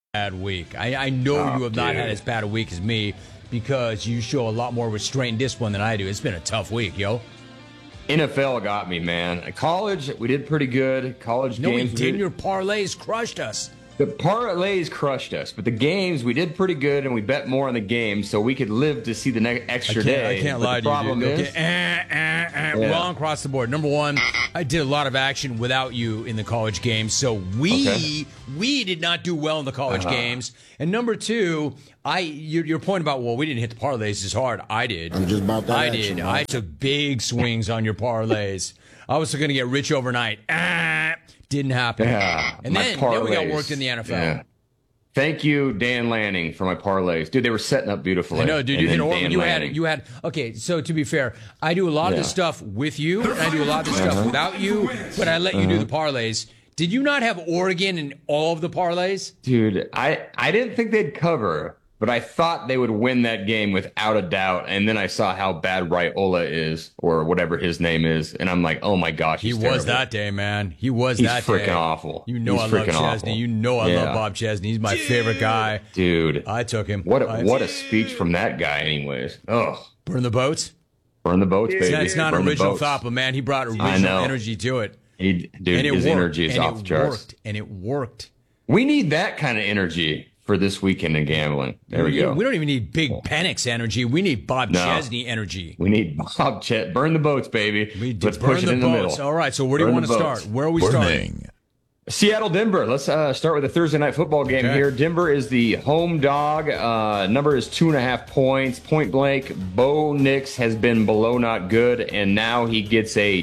bad week. I know you have not had as bad a week as me because you show a lot more restraint and discipline than I do. It's been a tough week, yo. NFL got me, man. At college, we did pretty good. College no, games. No, we didn't. Your parlays crushed us. The parlays crushed us, but the games, we did pretty good, and we bet more on the games so we could live to see the next extra day. I can't lie to you, dude. The problem is, wrong across the board. Number one, I did a lot of action without you in the college games, so we did not do well in the college games. And number two, your point about, well, we didn't hit the parlays as hard. I did. I'm just about that I action, did. man. I took big swings on your parlays. I was going to get rich overnight. Didn't happen. Yeah, and then we got worked in the NFL. Yeah. Thank you, Dan Lanning, for my parlays. Dude, they were setting up beautifully. I know, dude. You had okay, so to be fair, I do a lot of this stuff with you, and I do a lot of this stuff without you, but I let you do the parlays. Did you not have Oregon in all of the parlays? Dude, I didn't think they'd cover, but I thought they would win that game without a doubt. And then I saw how bad Raiola is, or whatever his name is, and I'm like, oh my gosh, he was that day, man. He was he's that day. He's freaking awful. You know, I love Chesney. Awful. You know, I love Bob Chesney. He's my favorite guy. Dude, I took him. What a speech from that guy, anyways. Oh, burn the boats. Burn the boats, baby. It's not an original thought, but man, he brought original energy to it. His energy is off the charts. And it worked. We need that kind of energy for this weekend in gambling. There we go. We don't even need Big Penix energy. We need Bob Chesney energy. We need Bob Chesney. Burn the boats, baby. Let's push it in the middle. All right, so where do you want to start? Where are we starting? Seattle, Denver. Let's start with the Thursday night football game here. Denver is the home dog. Number is 2.5 points. Point blank, Bo Nix has been below not good, and now he gets a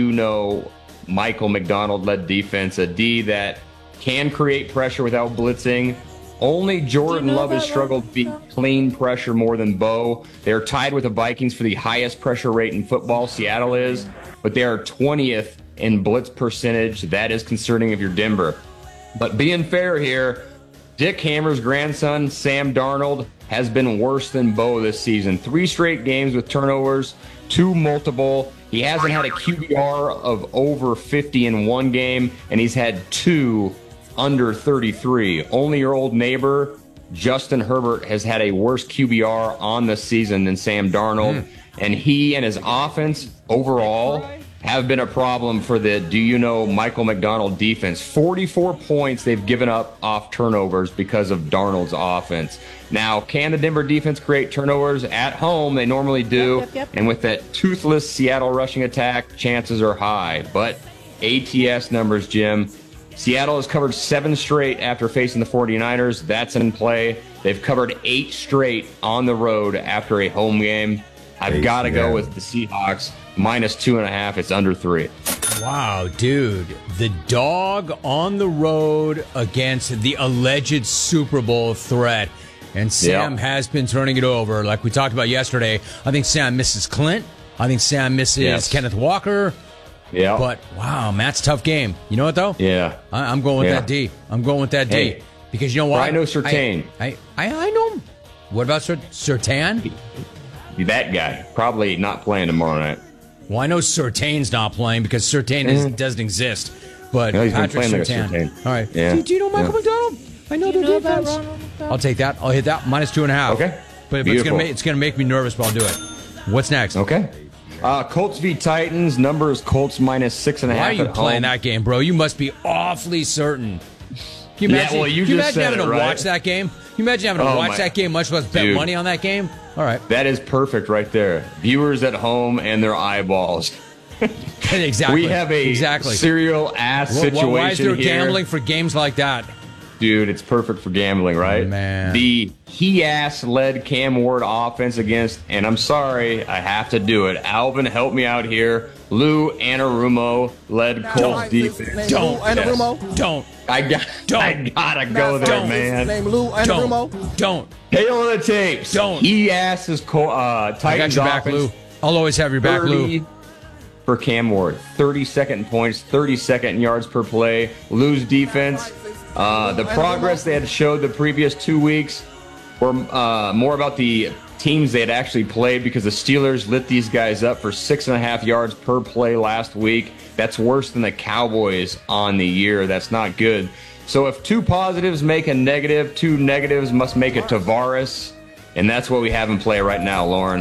Michael McDonald-led defense, a D that can create pressure without blitzing. Only Jordan Love has struggled to beat clean pressure more than Bo. They're tied with the Vikings for the highest pressure rate in football. Seattle is, but they are 20th in blitz percentage. That is concerning if you're Denver. But being fair here, Dick Hammer's grandson, Sam Darnold, has been worse than Bo this season. 3 straight games with turnovers, 2 multiple. He hasn't had a QBR of over 50 in 1 game, and he's had 2 under 33. Only your old neighbor, Justin Herbert, has had a worse QBR on the season than Sam Darnold. And he and his offense overall have been a problem for the Michael McDonald defense. 44 points they've given up off turnovers because of Darnold's offense. Now, can the Denver defense create turnovers at home? They normally do. Yep. And with that toothless Seattle rushing attack, chances are high. But ATS numbers, Jim. Seattle has covered 7 straight after facing the 49ers. That's in play. They've covered 8 straight on the road after a home game. I've got to go with the Seahawks. -2.5. It's under 3. Wow, dude. The dog on the road against the alleged Super Bowl threat. And Sam has been turning it over. Like we talked about yesterday, I think Sam misses Clint. I think Sam misses Kenneth Walker. Yeah. But, wow, man, that's a tough game. You know what, though? Yeah. I'm going with that D. I'm going with that D. Because you know what? I know Surtain. I know him. What about Surtain? That guy. Probably not playing tomorrow night. Well, I know Surtain's not playing because Surtain doesn't exist. But he's Patrick been Surtain. Like Surtain. All right. Yeah. Do you know Michael McDonald? I know their defense. I'll take that. I'll hit that. -2.5. Okay. But it's gonna make me nervous, but I'll do it. What's next? Okay. Colts v. Titans. Number is Colts -6.5. Why are you playing that game, bro? You must be awfully certain. Can you imagine, you just said having it, to right? watch that game? Can you imagine having to watch that game, much less bet money on that game? All right. That is perfect right there. Viewers at home and their eyeballs. Exactly. We have a serial ass situation Why is there here. gambling for games like that? Dude, it's perfect for gambling, right? Man. The he-ass-led Cam Ward offense against, and I'm sorry, I have to do it. Alvin, help me out here. Lou Anarumo-led Colts defense. Don't. I gotta go there, man. Name Lou Anarumo. Don't. Hail of the tapes. Don't. He-ass is Titans I got your back, Lou. I'll always have your back, Lou. For Cam Ward, 32nd points, 32nd yards per play. Lou's defense. The progress they had showed the previous 2 weeks were more about the teams they had actually played because the Steelers lit these guys up for 6.5 yards per play last week. That's worse than the Cowboys on the year. That's not good. So if two positives make a negative, two negatives must make a Tavares. And that's what we have in play right now, Lauren.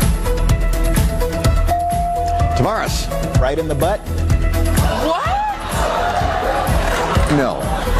Tavares, right in the butt. What? No.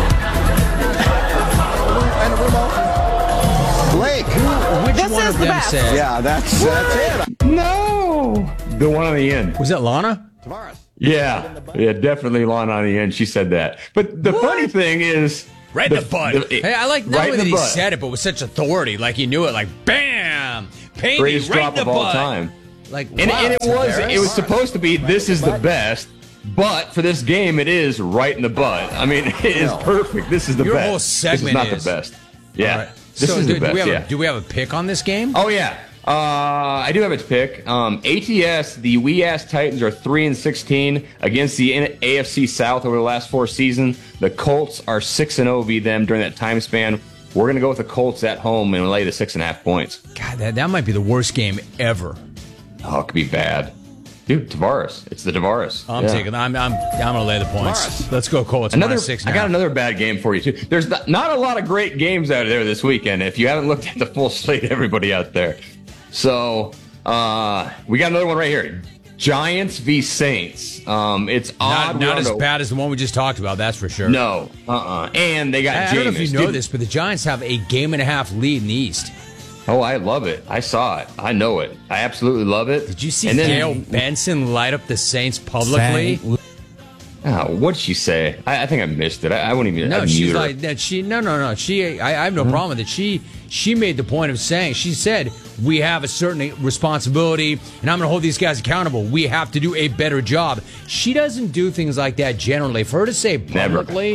Blake. Which This one is of the them best. said? Yeah, that's it. No! The one on the end. Was that Lana? Tavares. Yeah, definitely Lana on the end. She said that. But the funny thing is... Right in the butt. Hey, I like not right only in that the he butt. said it, but with such authority. Like he knew it. Like, bam! Paid Greatest me right drop in the of all butt. time. Like, And, wow, and it Tavares. was supposed to be, this is the best. But for this game, it is right in the butt. I mean, it is perfect. This is the Your best. whole segment this is not is. the best. Yeah. All right. This So, is the best, do we have a pick on this game? Oh, yeah. I do have a pick. ATS, the Wee Ass Titans are 3-16 against the AFC South over the last 4 seasons. The Colts are 6-0 v them during that time span. We're going to go with the Colts at home and lay the 6.5 points. God, that might be the worst game ever. Oh, it could be bad. Dude, Tavares. It's the Tavares. I'm taking. I'm gonna lay the points. Tavares. Let's go Colts. Another, -6 I now. got another bad game for you, too. There's not a lot of great games out there this weekend if you haven't looked at the full slate, everybody out there. So, we got another one right here. Giants v. Saints. It's odd. Not as bad as the one we just talked about, that's for sure. No. And they got I Jameis. don't know if you know Dude. this, but the Giants have a game-and-a-half lead in the East. Oh, I love it. I saw it. I know it. I absolutely love it. Did you see And then- Gail Benson light up the Saints publicly? Oh, what'd she say? I think I missed it. I wouldn't even. No, I she's muted her. like that. No. I have no problem with it. She made the point of saying, she said, we have a certain responsibility, and I'm going to hold these guys accountable. We have to do a better job. She doesn't do things like that generally. For her to say publicly,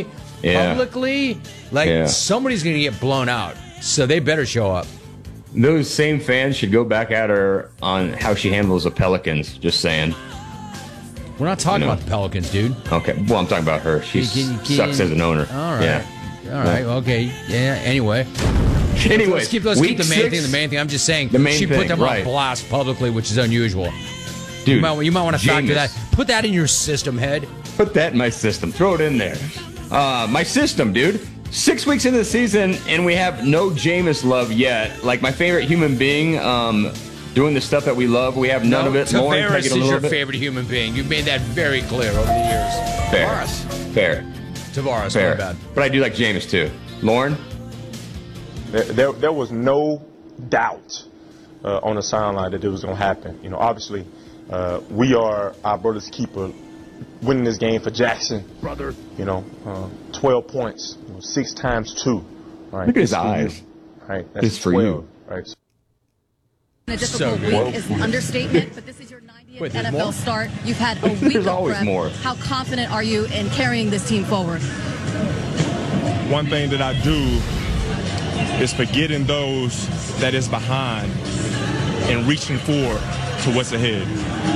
somebody's going to get blown out. So they better show up. Those same fans should go back at her on how she handles the Pelicans. Just saying. We're not talking about the Pelicans, dude. Okay. Well, I'm talking about her. She sucks as an owner. All right. Yeah. All right. Okay. Yeah. Anyway. Anyways, Let's keep the main thing the main thing. I'm just saying she put them on blast publicly, which is unusual. Dude, you might want to factor Jameis. that. Put that in your system, head. Put that in my system. Throw it in there. My system, dude. 6 weeks into the season, and we have no Jameis love yet. Like my favorite human being, doing the stuff that we love. We have none of it. Lauren, Tavares take it a is little your bit. favorite human being. You've made that very clear over the years. Fair. Tavares, Fair. my bad. But I do like Jameis too. Lauren? There was no doubt on the sideline that it was going to happen. You know, obviously, we are our brother's keeper. Winning this game for Jackson, brother. 12 points, 6 times 2. All right, Look at his that's for eyes. you. All right, that's It's for 12. you. Right. A difficult week is an understatement, but this is your 90th Wait, there's NFL more? start. You've had a week There's of always prep. more. How confident are you in carrying this team forward? One thing that I do is forgetting those that is behind and reaching forward to what's ahead.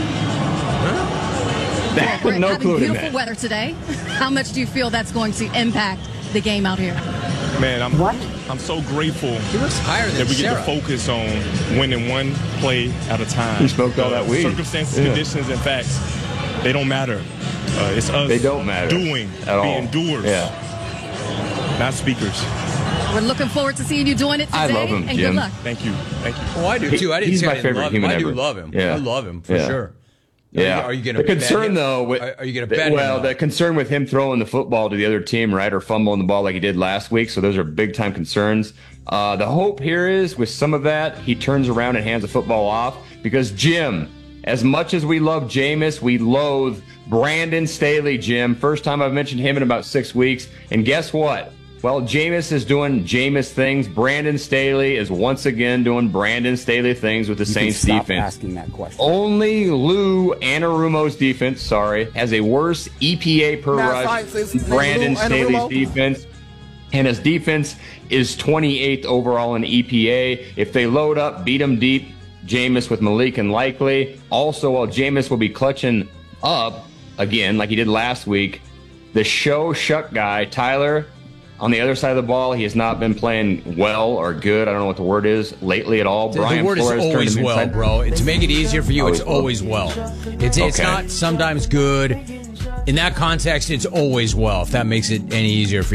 We're No having clue in beautiful that. weather today. How much do you feel that's going to impact the game out here? Man, I'm so grateful He looks higher than that we get Sarah. to focus on winning one play at a time. He smoked all that weed. Circumstances, Yeah. conditions, and facts, they don't matter. It's us They don't matter doing, at all. being doers, Yeah. not speakers. We're looking forward to seeing you doing it today. I love him, and Jim. good luck. Thank you. Oh, I do too. I didn't He's say my I didn't favorite love him. human I do ever. love him. Yeah. I love him for Yeah. sure. Yeah. Are you going the to bet concern him? though? Are you going to bet him? Well, the concern with him throwing the football to the other team, right, or fumbling the ball like he did last week. So those are big time concerns. The hope here is with some of that, he turns around and hands the football off because Jim, as much as we love Jameis, we loathe Brandon Staley. Jim, first time I've mentioned him in about 6 weeks, and guess what? Well, Jameis is doing Jameis things. Brandon Staley is once again doing Brandon Staley things with the Saints defense. Asking that question. Only Lou Anarumo's defense, has a worse EPA per rush than Brandon Staley's defense. And his defense is 28th overall in EPA. If they load up, beat them deep, Jameis with Malik and Likely. Also, while Jameis will be clutching up again like he did last week, the show shuck guy, Tyler, on the other side of the ball, he has not been playing well or good. I don't know what the word is lately at all. The Brian word Flores is always turned him well, inside. bro. To make it easier for you, it's Always always well. It's Okay. not sometimes good. In that context, it's always well, if that makes it any easier for you.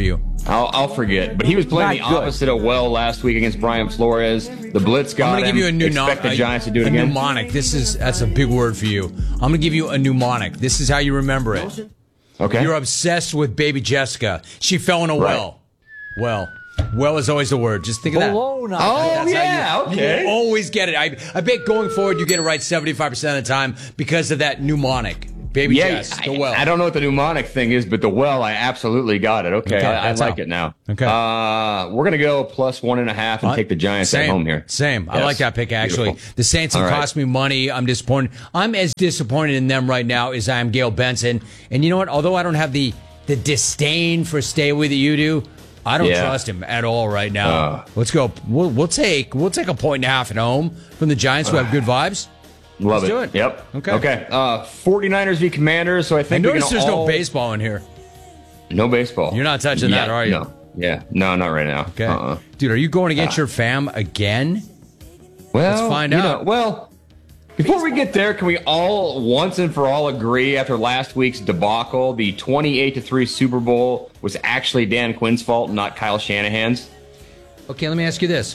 I'll forget. But he was playing the opposite of well last week against Brian Flores. The blitz got him. I'm going to give you a new Expect the Giants to do it again. Mnemonic. That's a big word for you. I'm going to give you a mnemonic. This is how you remember it. Okay. You're obsessed with baby Jessica. She fell in a well. Well is always the word. Just think of that. Oh, yeah. Okay. You always get it. I bet going forward you get it right 75% of the time because of that mnemonic. Baby Jess, the well. I don't know what the mnemonic thing is, but the well, I absolutely got it. Okay, I like it now. Okay. We're going to go plus 1.5 and take the Giants at home here. Same. Yes. I like that pick, actually. Beautiful. The Saints have cost me money. I'm disappointed. I'm as disappointed in them right now as I am Gail Benson. And you know what? Although I don't have the disdain for Staley that you do, I don't trust him at all right now. Let's go. We'll take a 1.5 at home from the Giants who have good vibes. Let's do it. Yep. Okay. 49ers v. Commanders. So I think notice there's no baseball in here. No baseball. You're not touching that, are you? No. Yeah. No, not right now. Okay. Dude, are you going against your fam again? Well, let's find out. Before we get there, can we all once and for all agree after last week's debacle, the 28-3 Super Bowl was actually Dan Quinn's fault, not Kyle Shanahan's? Okay, let me ask you this.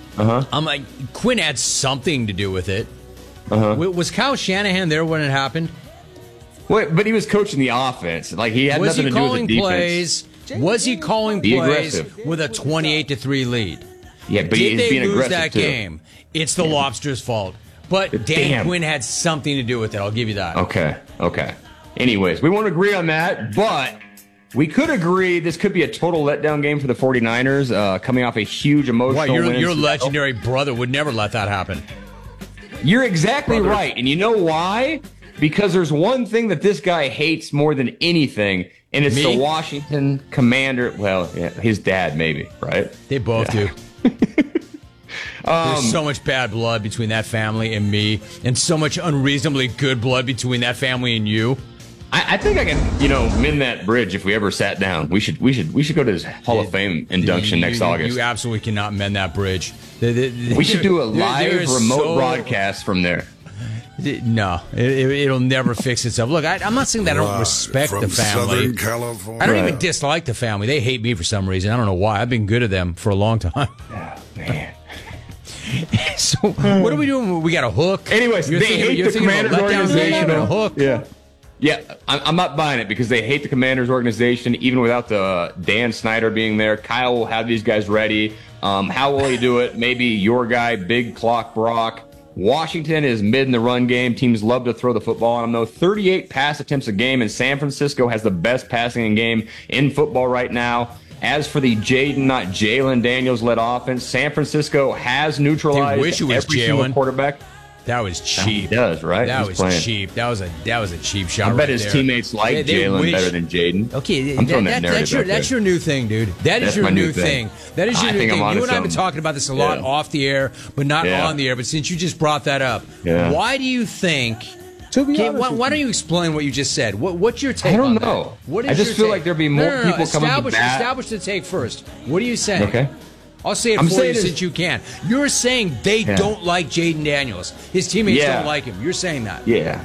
Quinn had something to do with it. Was Kyle Shanahan there when it happened? Wait, but he was coaching the offense. Like he had nothing to do with the defense. Was he calling plays with a 28-3 lead? Yeah, but did he's being aggressive too. Did they lose that too. game? It's the Lobster's fault. But Dan Quinn had something to do with it. I'll give you that. Okay. Anyways, we won't agree on that, but we could agree this could be a total letdown game for the 49ers, coming off a huge emotional win. Your legendary brother would never let that happen. You're exactly right. And you know why? Because there's one thing that this guy hates more than anything, and it's the Washington Commander. Well, yeah, his dad, maybe, right? They both do. There's so much bad blood between that family and me, and so much unreasonably good blood between that family and you. I think I can, mend that bridge if we ever sat down. We should go to his Hall of Fame induction next August. You absolutely cannot mend that bridge. We should do a live remote broadcast from there. No, it'll never fix itself. Look, I'm not saying that I don't respect the family. I don't even dislike the family. They hate me for some reason. I don't know why. I've been good to them for a long time. Oh, man. So what are we doing? We got a hook. Anyways, they hate the Commanders organization. A hook. Yeah, I'm not buying it because they hate the Commanders organization, even without the Dan Snyder being there. Kyle will have these guys ready. How will he do it? Maybe your guy, Big Clock Brock. Washington is mid in the run game. Teams love to throw the football on them, though. 38 pass attempts a game, and San Francisco has the best passing game in football right now. As for the Jaden, not Jalen Daniels-led offense, San Francisco has neutralized every single quarterback. That was cheap. He does, right? That was cheap. That was a cheap shot. I bet his teammates like Jalen better than Jaden. Okay, that's your new thing, dude. That's your new thing. That is your new thing. You and I have been talking about this a lot off the air, but not on the air. But since you just brought that up, why do you think? Why don't you explain what you just said? What's your take? I don't know. What is I just feel like there'd be more people coming to bat. Establish the take first. What are you saying? Okay. I'll say it for you since you can. You're saying they don't like Jaden Daniels. His teammates don't like him. You're saying that.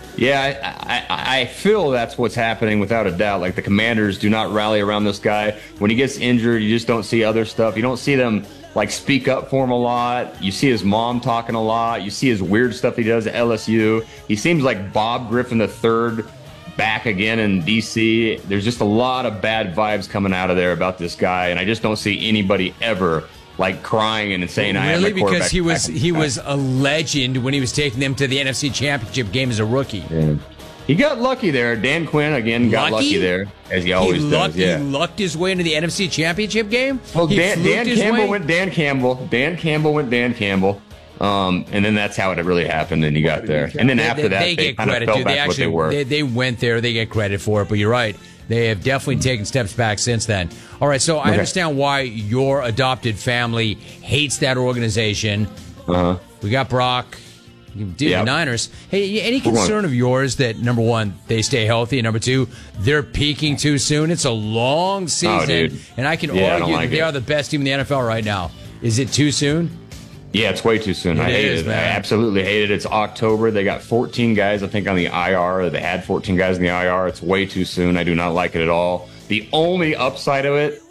Yeah. I feel that's what's happening without a doubt. Like the Commanders do not rally around this guy. When he gets injured, you just don't see other stuff. You don't see them like speak up for him a lot. You see his mom talking a lot. You see his weird stuff he does at LSU. He seems like Bob Griffin III back again in D.C. There's just a lot of bad vibes coming out of there about this guy, and I just don't see anybody ever like crying and saying, "I am a quarterback." Because he was a legend when he was taking them to the NFC Championship game as a rookie. Yeah. He got lucky there. Dan Quinn again got lucky there, as he always does. Yeah, he lucked his way into the NFC Championship game. Well, Dan Campbell went Dan Campbell. Dan Campbell went Dan Campbell. And then that's how it really happened, and he got there. And then after that, they get kind of credit. fell back what they were. They went there. They get credit for it. But you're right. They have definitely taken steps back since then. All right, so I understand why your adopted family hates that organization. We got Brock. The Niners. Hey, any concern of yours that, number one, they stay healthy, and number two, they're peaking too soon? It's a long season, and I can argue that they are the best team in the NFL right now. Is it too soon? Yeah, it's way too soon. I hate it. I absolutely hate it. It's October. They got 14 guys, I think, on the IR. They had 14 guys in the IR. It's way too soon. I do not like it at all. The only upside of it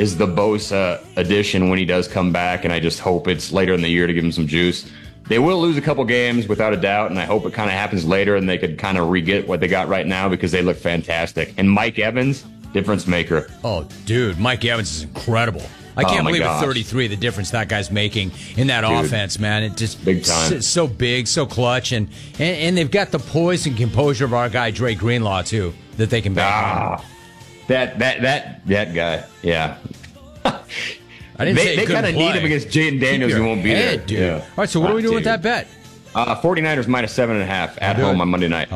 is the Bosa addition when he does come back, and I just hope it's later in the year to give him some juice. They will lose a couple games without a doubt, and I hope it kind of happens later and they could kind of re-get what they got right now because they look fantastic. And Mike Evans, difference maker. Oh, dude, Mike Evans is incredible. I can't believe at 33 the difference that guy's making in that offense, man. It just big time. So big, so clutch, and they've got the poise and composure of our guy Dre Greenlaw too that they can back. That guy, yeah. I didn't say they kind of need him against Jaden Daniels. He won't be there, dude. Yeah. All right, so what are we doing with that bet? 49ers minus 7.5 at home on Monday night.